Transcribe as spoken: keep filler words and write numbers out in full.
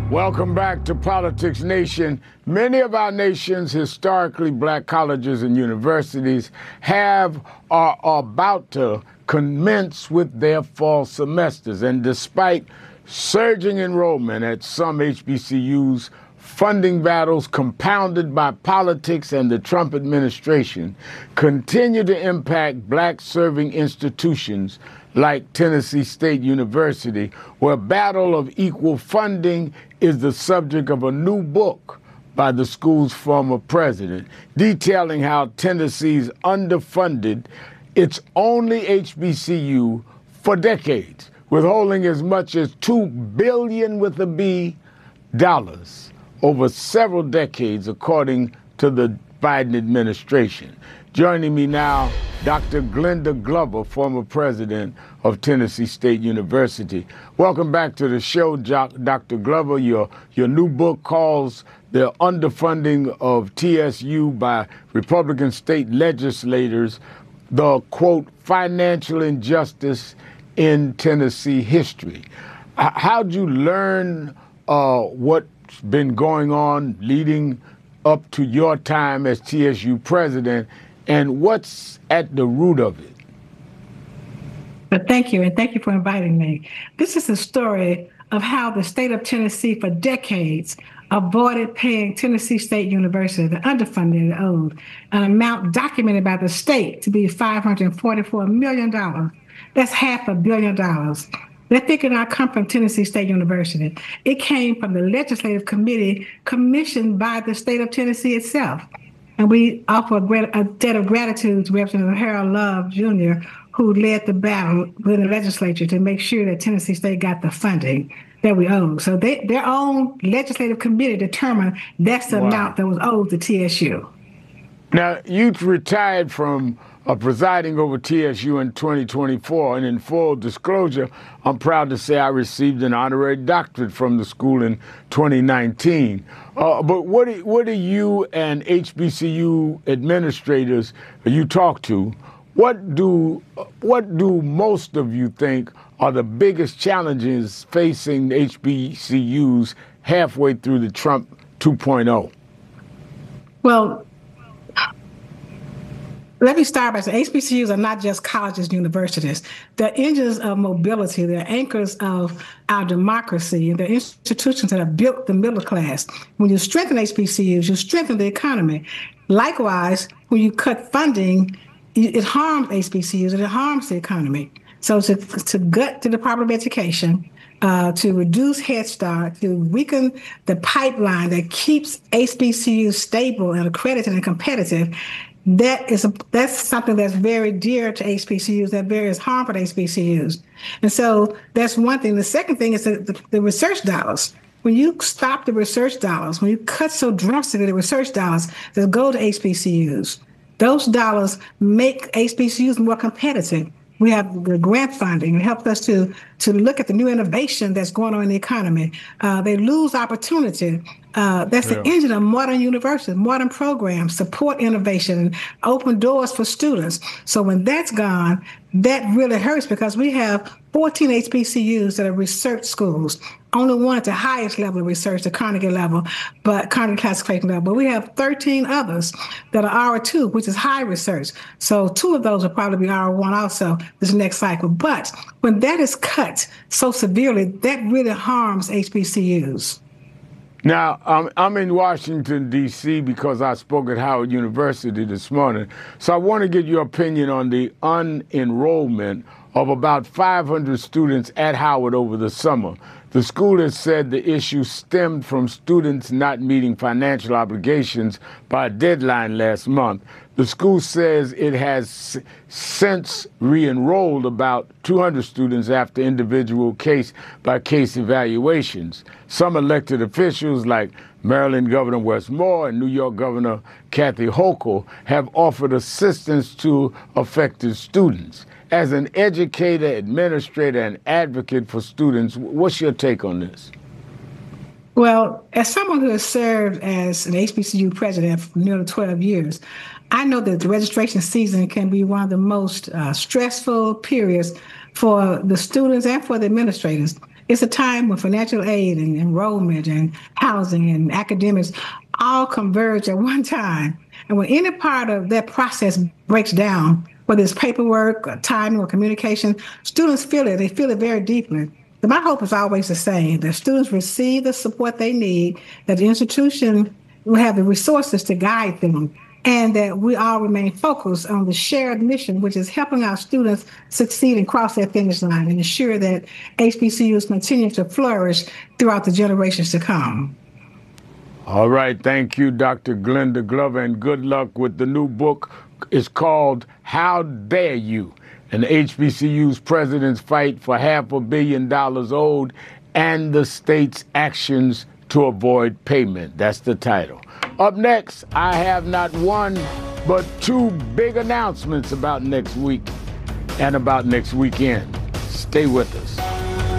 Welcome back to Politics Nation. Many of our nation's historically black colleges and universities have or are about to commence with their fall semesters. And despite surging enrollment at some H B C Us, funding battles compounded by politics and the Trump administration continue to impact black-serving institutions like Tennessee State University, where battle of equal funding is the subject of a new book by the school's former president, detailing how Tennessee's underfunded its only H B C U for decades, withholding as much as two billion dollars with a B dollars over several decades, according to the Biden administration. Joining me now, Doctor Glenda Glover, former president of Tennessee State University. Welcome back to the show, Doctor Glover. Your, your new book calls the underfunding of T S U by Republican state legislators the, quote, financial injustice in Tennessee history. How'd you learn uh, what's been going on leading up to your time as T S U president, and what's at the root of it? But thank you, and thank you for inviting me. This is a story of how the state of Tennessee for decades avoided paying Tennessee State University, the underfunded and owed, an amount documented by the state to be five hundred forty-four million dollars. That's half a billion dollars. That figure did not come from Tennessee State University. It came from the legislative committee commissioned by the state of Tennessee itself. And we offer a debt of gratitude to Representative Harold Love, Junior, who led the battle with the legislature to make sure that Tennessee State got the funding that we owe. So they, their own legislative committee determined that's the wow. amount that was owed to T S U. Now, you retired from uh, presiding over T S U in twenty twenty-four, and in full disclosure, I'm proud to say I received an honorary doctorate from the school in twenty nineteen. Uh, but what do, what do you and H B C U administrators you talk to, what do what do most of you think are the biggest challenges facing H B C Us halfway through the Trump two point oh? Well, let me start by saying H B C Us are not just colleges and universities. They're engines of mobility. They're anchors of our democracy, and they're institutions that have built the middle class. When you strengthen H B C Us, you strengthen the economy. Likewise, when you cut funding, it harms H B C Us and it harms the economy. So to, to gut the Department of Education, uh, to reduce Head Start, to weaken the pipeline that keeps H B C Us stable and accredited and competitive, That is a, that's something that's very dear to H B C Us, that very is harmful to H B C Us. And so that's one thing. The second thing is the, the, the research dollars. When you stop the research dollars, when you cut so drastically the research dollars that go to H B C Us, those dollars make H B C Us more competitive. We have the grant funding. It helps us to, to look at the new innovation that's going on in the economy. Uh, they lose opportunity. Uh, that's yeah. the engine of modern universities, modern programs, support innovation, open doors for students. So when that's gone, that really hurts because we have fourteen H B C Us that are research schools. Only one at the highest level of research, the Carnegie level, but Carnegie classification level. But we have thirteen others that are R two, which is high research. So two of those will probably be R one also this next cycle. But when that is cut so severely, that really harms H B C Us. Now, um, I'm in Washington, D C because I spoke at Howard University this morning. So I want to get your opinion on the unenrollment of about five hundred students at Howard over the summer. The school has said the issue stemmed from students not meeting financial obligations by a deadline last month. The school says it has since re-enrolled about two hundred students after individual case-by-case evaluations. Some elected officials like Maryland Governor Wes Moore and New York Governor Kathy Hochul have offered assistance to affected students. As an educator, administrator, and advocate for students, what's your take on this? Well, as someone who has served as an H B C U president for nearly twelve years, I know that the registration season can be one of the most uh, stressful periods for the students and for the administrators. It's a time when financial aid and enrollment and housing and academics all converge at one time. And when any part of that process breaks down, whether it's paperwork, or timing, or communication, students feel it. They feel it very deeply. But my hope is always the same, that students receive the support they need, that the institution will have the resources to guide them, and that we all remain focused on the shared mission, which is helping our students succeed and cross that finish line and ensure that H B C Us continue to flourish throughout the generations to come. All right. Thank you, Doctor Glenda Glover, and good luck with the new book. It's called How Dare You? An H B C U's president's fight for half a billion dollars owed and the state's actions to avoid payment. That's the title. Up next, I have not one, but two big announcements about next week and about next weekend. Stay with us.